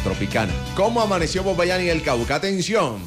Tropicana. ¿Cómo amaneció Popayán y el Cauca? Atención.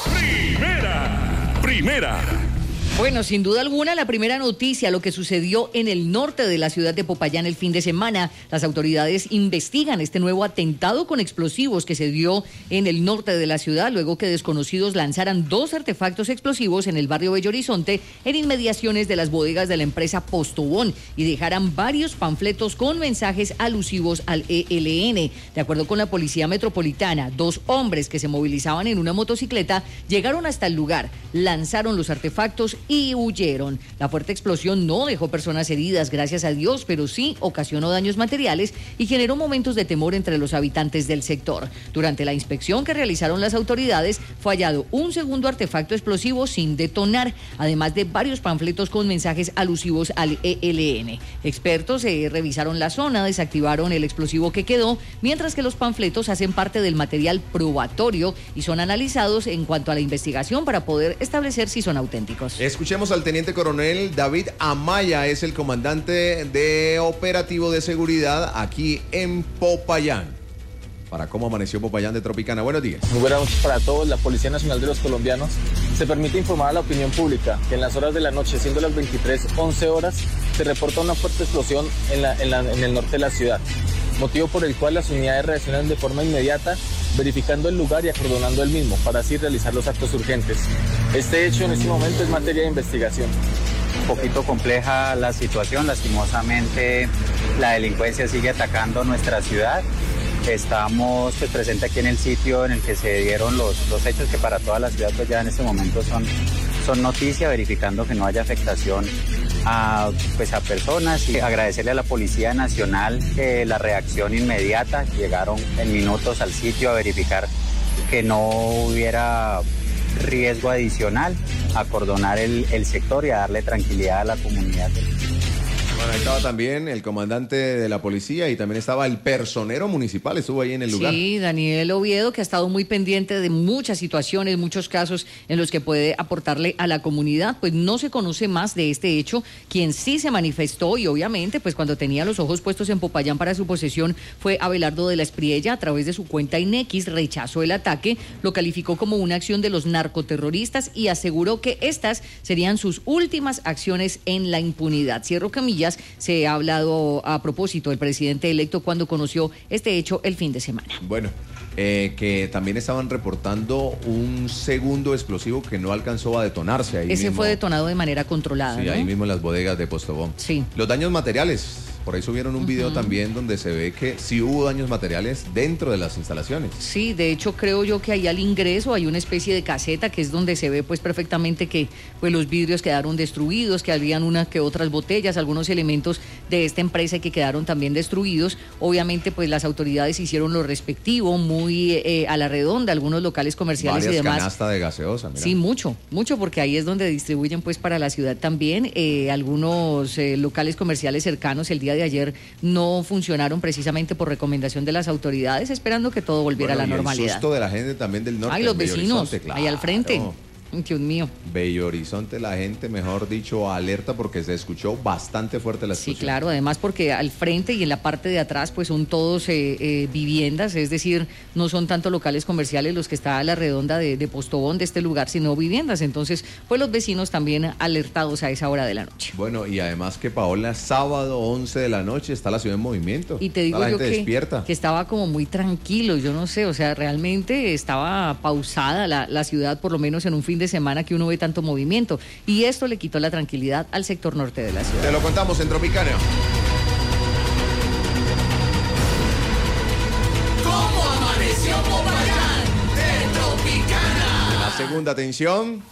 Primera. Bueno, sin duda alguna, la primera noticia, lo que sucedió en el norte de la ciudad de Popayán el fin de semana. Las autoridades investigan este nuevo atentado con explosivos que se dio en el norte de la ciudad, luego que desconocidos lanzaran 2 artefactos explosivos en el barrio Bello Horizonte, en inmediaciones de las bodegas de la empresa Postobón, y dejaran varios panfletos con mensajes alusivos al ELN. De acuerdo con la Policía Metropolitana, 2 hombres que se movilizaban en una motocicleta llegaron hasta el lugar, lanzaron los artefactos y huyeron. La fuerte explosión no dejó personas heridas, gracias a Dios, pero sí ocasionó daños materiales y generó momentos de temor entre los habitantes del sector. Durante la inspección que realizaron las autoridades, fue hallado un segundo artefacto explosivo sin detonar, además de varios panfletos con mensajes alusivos al ELN. Expertos revisaron la zona, desactivaron el explosivo que quedó, mientras que los panfletos hacen parte del material probatorio y son analizados en cuanto a la investigación para poder establecer si son auténticos. Escuchemos al teniente coronel David Amaya, es el comandante de operativo de seguridad aquí en Popayán. Para cómo amaneció Popayán de Tropicana. Buenos días. Muy buenas noches para todos. La Policía Nacional de los Colombianos se permite informar a la opinión pública que en las horas de la noche, siendo las 23:11 horas, se reporta una fuerte explosión en el norte de la ciudad, motivo por el cual las unidades reaccionan de forma inmediata, verificando el lugar y acordonando el mismo, para así realizar los actos urgentes. Este hecho en este momento es materia de investigación. Un poquito compleja la situación, lastimosamente la delincuencia sigue atacando nuestra ciudad. Estamos presentes aquí en el sitio en el que se dieron los hechos que para toda la ciudad pues ya en este momento son noticia, verificando que no haya afectación a personas, y agradecerle a la Policía Nacional la reacción inmediata. Llegaron en minutos al sitio a verificar que no hubiera riesgo adicional, a acordonar el sector y a darle tranquilidad a la comunidad. Bueno, ahí estaba también el comandante de la policía y también estaba el personero municipal, estuvo ahí en el lugar. Sí, Daniel Oviedo, que ha estado muy pendiente de muchas situaciones, muchos casos en los que puede aportarle a la comunidad. Pues no se conoce más de este hecho. Quien sí se manifestó, y obviamente pues cuando tenía los ojos puestos en Popayán para su posesión, fue Abelardo de la Espriella. A través de su cuenta en X rechazó el ataque, lo calificó como una acción de los narcoterroristas y aseguró que estas serían sus últimas acciones en la impunidad. Cierro comillas. Se ha hablado a propósito el presidente electo cuando conoció este hecho el fin de semana. Bueno, que también estaban reportando un segundo explosivo que no alcanzó a detonarse ahí. Ese mismo fue detonado de manera controlada, sí, ¿no? ahí mismo en las bodegas de Postobón. Sí. Los daños materiales. Por ahí subieron un video también donde se ve que sí hubo daños materiales dentro de las instalaciones. Sí, de hecho creo yo que ahí al ingreso hay una especie de caseta que es donde se ve pues perfectamente que pues los vidrios quedaron destruidos, que habían unas que otras botellas, algunos elementos de esta empresa que quedaron también destruidos. Obviamente pues las autoridades hicieron lo respectivo, muy a la redonda, algunos locales comerciales varias y demás. Canasta de gaseosa, mira. Sí, mucho, porque ahí es donde distribuyen pues para la ciudad también. Algunos locales comerciales cercanos el día de ayer no funcionaron precisamente por recomendación de las autoridades, esperando que todo volviera a la normalidad. El susto de la gente también del norte. Ay, los Bello vecinos, Horizonte, claro. ahí al frente. Dios mío. Bello Horizonte, la gente, mejor dicho, alerta porque se escuchó bastante fuerte la explosión. Sí, claro, además porque al frente y en la parte de atrás pues son todos viviendas, es decir, no son tanto locales comerciales los que está a la redonda de Postobón, de este lugar, sino viviendas. Entonces, pues los vecinos también alertados a esa hora de la noche. Bueno, y además que Paola, sábado 11 de la noche está la ciudad en movimiento. Y te digo la yo gente despierta. Que estaba como muy tranquilo, yo no sé, o sea, realmente estaba pausada la ciudad, por lo menos en un fin de semana que uno ve tanto movimiento, y esto le quitó la tranquilidad al sector norte de la ciudad. Te lo contamos en Tropicana. ¿Cómo amaneció Popayán de Tropicana? La segunda, atención.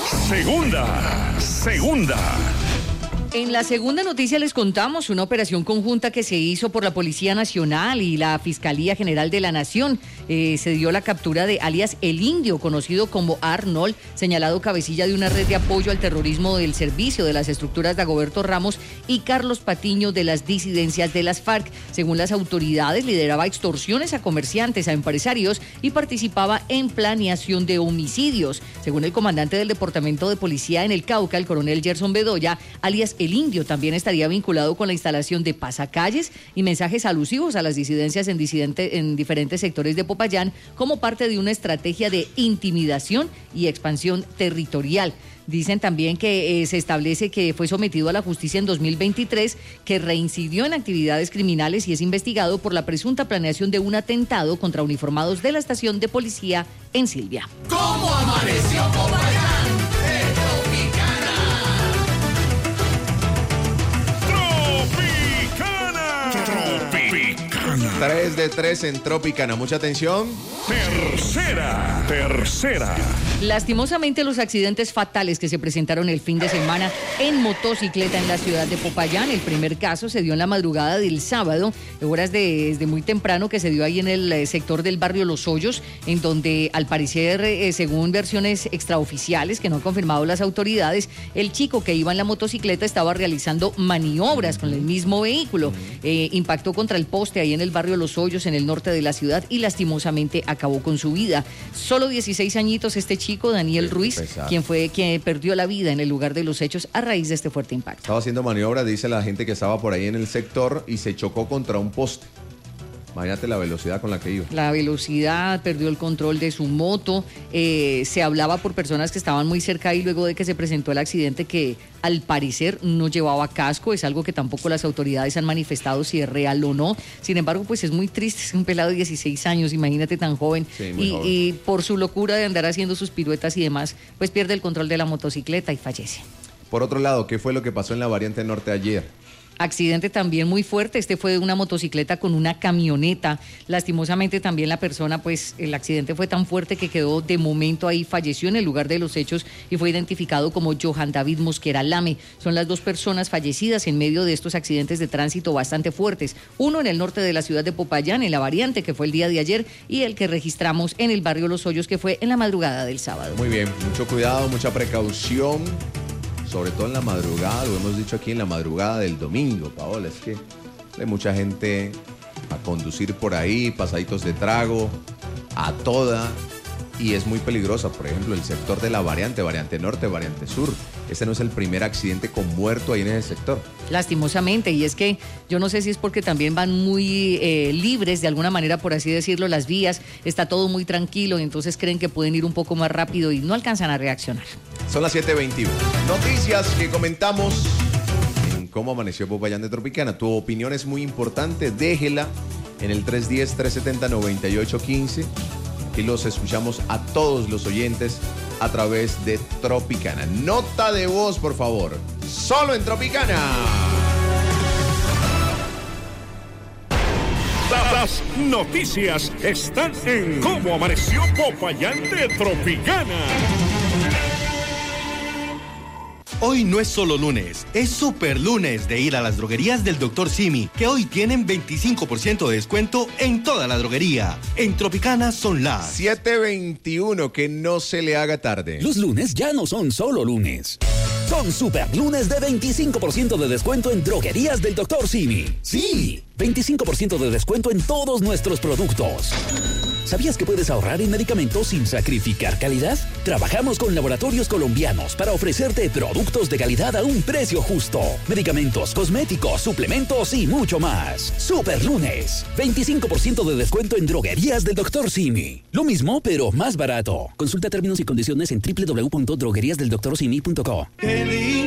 Segunda. En la segunda noticia les contamos una operación conjunta que se hizo por la Policía Nacional y la Fiscalía General de la Nación. Se dio la captura de alias El Indio, conocido como Arnold, señalado cabecilla de una red de apoyo al terrorismo del servicio de las estructuras de Dagoberto Ramos y Carlos Patiño de las disidencias de las FARC. Según las autoridades, lideraba extorsiones a comerciantes, a empresarios y participaba en planeación de homicidios. Según el comandante del Departamento de Policía en el Cauca, el coronel Gerson Bedoya, alias El Indio también estaría vinculado con la instalación de pasacalles y mensajes alusivos a las disidencias en diferentes sectores de Popayán como parte de una estrategia de intimidación y expansión territorial. Dicen también que se establece que fue sometido a la justicia en 2023, que reincidió en actividades criminales y es investigado por la presunta planeación de un atentado contra uniformados de la estación de policía en Silvia. ¿Cómo amaneció Popayán? De Tropicana. Tropicana. 3 de 3 en Tropicana. Mucha atención. Tercera. Lastimosamente, los accidentes fatales que se presentaron el fin de semana en motocicleta en la ciudad de Popayán. El primer caso se dio en la madrugada del sábado, horas desde muy temprano, que se dio ahí en el sector del barrio Los Hoyos, en donde al parecer, según versiones extraoficiales que no han confirmado las autoridades, el chico que iba en la motocicleta estaba realizando maniobras con el mismo vehículo. Impactó contra el poste ahí en el barrio Los Hoyos, en el norte de la ciudad, y lastimosamente acabó con su vida. Solo 16 añitos este chico, Daniel Ruiz, quien perdió la vida en el lugar de los hechos a raíz de este fuerte impacto. Estaba haciendo maniobra, dice la gente que estaba por ahí en el sector, y se chocó contra un poste. Imagínate la velocidad con la que iba. La velocidad, perdió el control de su moto. Se hablaba por personas que estaban muy cerca y luego de que se presentó el accidente que al parecer no llevaba casco. Es algo que tampoco las autoridades han manifestado si es real o no. Sin embargo, pues es muy triste. Es un pelado de 16 años, imagínate, tan joven. Sí, y por su locura de andar haciendo sus piruetas y demás, pues pierde el control de la motocicleta y fallece. Por otro lado, ¿qué fue lo que pasó en la variante norte ayer? Accidente también muy fuerte, este fue de una motocicleta con una camioneta. Lastimosamente también la persona, pues el accidente fue tan fuerte que quedó de momento ahí, falleció en el lugar de los hechos y fue identificado como Johan David Mosquera Lame. Son las dos personas fallecidas en medio de estos accidentes de tránsito bastante fuertes. Uno en el norte de la ciudad de Popayán, en la variante, que fue el día de ayer, y el que registramos en el barrio Los Hoyos, que fue en la madrugada del sábado. Muy bien, mucho cuidado, mucha precaución. Sobre todo en la madrugada, lo hemos dicho aquí, en la madrugada del domingo, Paola, es que hay mucha gente a conducir por ahí, pasaditos de trago, a toda, y es muy peligrosa. Por ejemplo, el sector de la variante norte, variante sur. Este no es el primer accidente con muerto ahí en ese sector. Lastimosamente, y es que yo no sé si es porque también van muy libres, de alguna manera, por así decirlo, las vías, está todo muy tranquilo, y entonces creen que pueden ir un poco más rápido y no alcanzan a reaccionar. Son las 7:21. Noticias que comentamos en Cómo Amaneció Popayán de Tropicana. Tu opinión es muy importante, déjela en el 310-370-9815. Y los escuchamos a todos los oyentes a través de Tropicana. Nota de voz, por favor. Solo en Tropicana. Las noticias están en Cómo Amaneció Popayán de Tropicana. Hoy no es solo lunes, es super lunes de ir a las droguerías del Dr. Simi, que hoy tienen 25% de descuento en toda la droguería. En Tropicana son las 7:21, que no se le haga tarde. Los lunes ya no son solo lunes. Son super lunes de 25% de descuento en droguerías del Dr. Simi. Sí, 25% de descuento en todos nuestros productos. ¿Sabías que puedes ahorrar en medicamentos sin sacrificar calidad? Trabajamos con laboratorios colombianos para ofrecerte productos de calidad a un precio justo. Medicamentos, cosméticos, suplementos y mucho más. Super lunes, 25% de descuento en droguerías del Dr. Simi. Lo mismo, pero más barato. Consulta términos y condiciones en www.drogueriasdeldoctorsimi.co.